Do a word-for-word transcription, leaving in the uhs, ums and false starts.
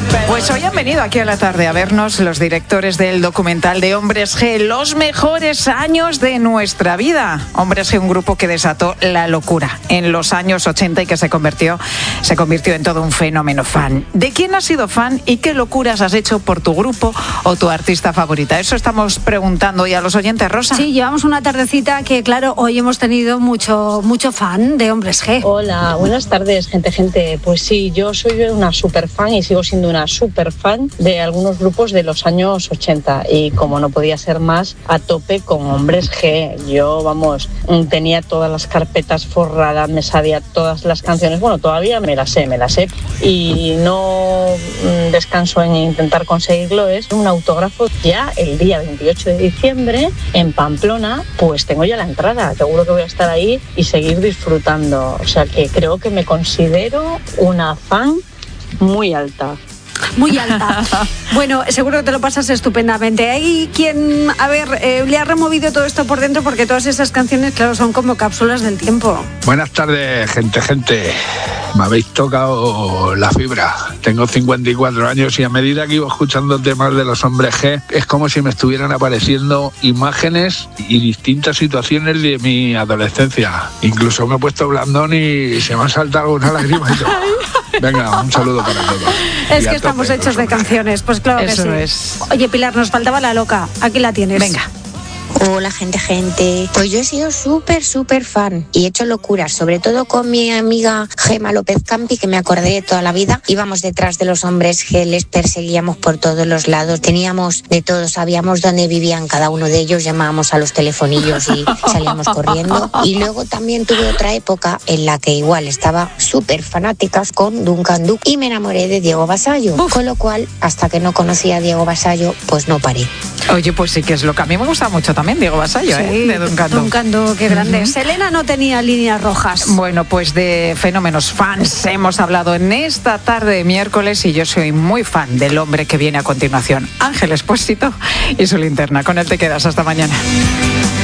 Pues hoy han venido aquí a la tarde a vernos los directores del documental de Hombres G, los mejores años de nuestra vida. Hombres G, un grupo que desató la locura en los años ochenta y que se convirtió, se convirtió en todo un fenómeno fan. ¿De quién has sido fan y qué locuras has hecho por tu grupo o tu artista favorita? Eso estamos preguntando hoy a los oyentes, Rosa. Sí, llevamos una tardecita que, claro, hoy hemos tenido mucho, mucho fan de Hombres G. Hola, buenas tardes, gente, gente. Pues sí, yo soy una super fan y sigo siendo una super fan de algunos grupos de los años ochenta y como no podía ser más, a tope con Hombres G. Yo, vamos, tenía todas las carpetas forradas, me sabía todas las canciones, bueno, todavía me las sé, me las sé y no descanso en intentar conseguirlo. Es un autógrafo ya el día veintiocho de diciembre en Pamplona, pues tengo ya la entrada, seguro que voy a estar ahí y seguir disfrutando, o sea que creo que me considero una fan muy alta. Muy alta. Bueno, seguro que te lo pasas estupendamente. Hay quien, a ver, eh, le ha removido todo esto por dentro porque todas esas canciones, claro, son como cápsulas del tiempo. Buenas tardes, gente, gente. Me habéis tocado la fibra. Tengo cincuenta y cuatro años y a medida que iba escuchando temas de los Hombres G, es como si me estuvieran apareciendo imágenes y distintas situaciones de mi adolescencia. Incluso me he puesto blandón y se me ha saltado una lágrima y todo. Venga, un saludo para todos. Es que estamos hechos de canciones, pues claro que sí. Eso es. Oye, Pilar, nos faltaba la loca. Aquí la tienes. Venga. Hola, gente, gente. Pues yo he sido súper, súper fan y he hecho locuras, sobre todo con mi amiga Gema López Campi, que me acordé de toda la vida. Íbamos detrás de los Hombres G, les perseguíamos por todos los lados, teníamos de todo, sabíamos dónde vivían cada uno de ellos, llamábamos a los telefonillos y salíamos corriendo. Y luego también tuve otra época en la que igual estaba súper fanáticas con Duncan Du y me enamoré de Diego Basallo, Uf. Con lo cual, hasta que no conocí a Diego Basallo, pues no paré. Oye, pues sí que es lo que a mí me gusta mucho también, Diego Basallo, sí, ¿eh? De Duncan Du. Duncan Du, qué grande. Uh-huh. Selena no tenía líneas rojas. Bueno, pues de fenómenos fans hemos hablado en esta tarde de miércoles y yo soy muy fan del hombre que viene a continuación, Ángel Expósito y su linterna. Con él te quedas hasta mañana.